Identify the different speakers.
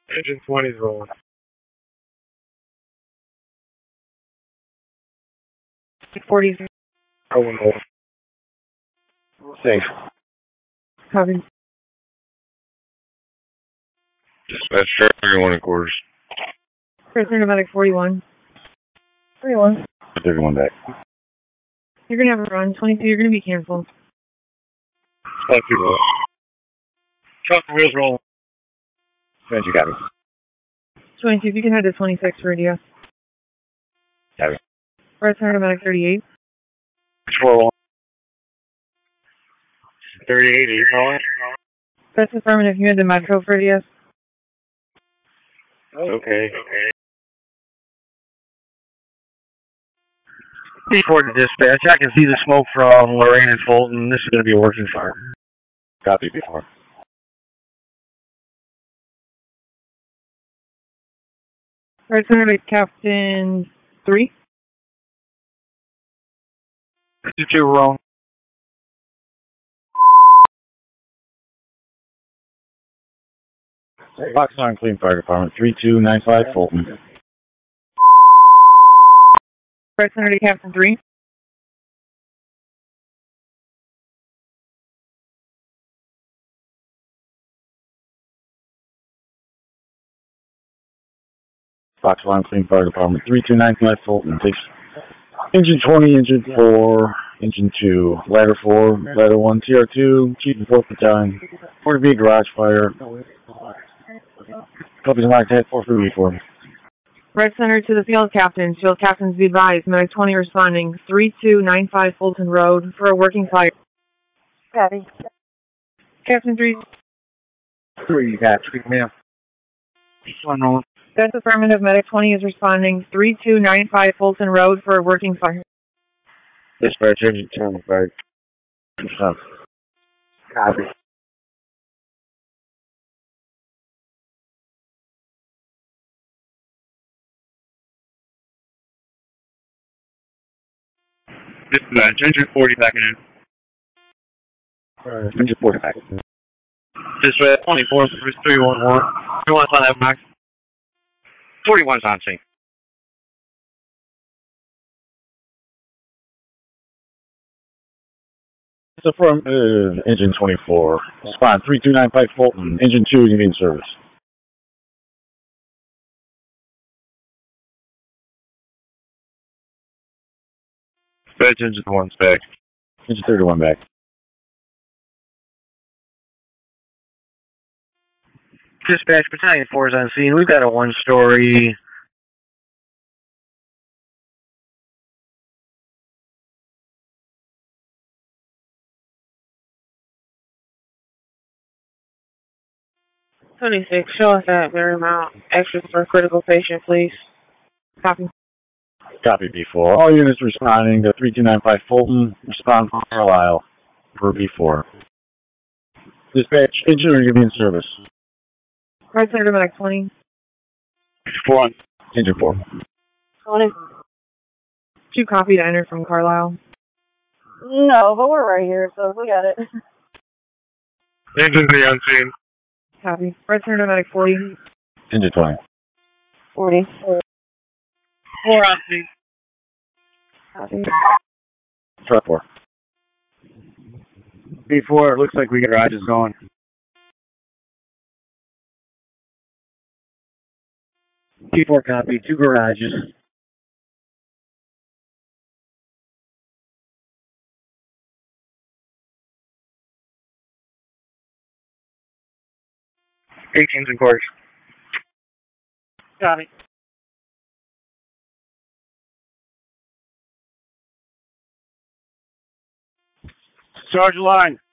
Speaker 1: Engine 20 is rolling.
Speaker 2: Forties.
Speaker 1: Rolling over. Safe.
Speaker 2: Copy.
Speaker 1: Dispatch, sure. 31 and quarters.
Speaker 2: Prisoner Nomadic 41. 31.
Speaker 1: 31 back.
Speaker 2: You're gonna have a run. 22, you're gonna be canceled.
Speaker 1: Dispatch, you roll. Truck wheels rolling. Dispatch, you got it.
Speaker 2: 22, if you can head to 26 for radio.
Speaker 1: Got it.
Speaker 2: Prisoner Nomadic 38.
Speaker 1: 4 38, are you rolling?
Speaker 2: That's affirmative. You had the Medco for radio.
Speaker 1: Okay. Before the dispatch, I can see the smoke from Lorraine and Fulton. This is going to be a working fire. Copy before.
Speaker 2: Prisoner Captain 3.
Speaker 1: 52 wrong. Box 9 Clean Fire Department, 3295 Fulton.
Speaker 2: Prisoner Captain 3.
Speaker 1: Box 1 Clean Fire Department, 3295 Fulton. Takes engine 20, engine 4, engine 2, ladder 4, ladder 1, TR2, Chief and 4th Battalion, 40B garage fire. Copies marked at 4 for B4.
Speaker 2: Red Center to the field captains. Field captains be advised. Medic 20 responding. 3295 Fulton Road for a working fire.
Speaker 3: Copy.
Speaker 2: Captain 3.
Speaker 1: 3, you got 3, ma'am. One rolling.
Speaker 2: That's affirmative. Medic 20 is responding. 3295 Fulton Road for a working fire.
Speaker 1: Dispatch engine 10, back. Copy. Dispatch engine 40 back in. Engine 40 back. Dispatch 24, 311. 31's on that max. 41's on scene. So from engine 24, respond 3295 Fulton, engine 2 you need service. Dispatch engine 1's back. Engine 31 back. Dispatch battalion 4 is on scene. We've got a 1-story.
Speaker 2: $26. Show us that very amount. Extras for critical patient, please. Copy.
Speaker 1: Copy B4. All units responding to 3295 Fulton. Respond from Carlisle for B4. Dispatch engine are in service.
Speaker 2: Red Center Medic 20.
Speaker 1: 4 on engine 4.
Speaker 3: 20.
Speaker 2: 2 copy to enter from Carlisle.
Speaker 3: No, but we're right here, so we got it.
Speaker 1: Engine 3 on scene.
Speaker 2: Copy. Red Center Medic 40.
Speaker 1: Engine 20.
Speaker 3: 40.
Speaker 1: 4 on scene.
Speaker 3: Copy.
Speaker 1: Truck 4. B4, it looks like we got garages going. B4 copy, 2 garages. Eighteens and quarters.
Speaker 2: Copy.
Speaker 1: Charge line.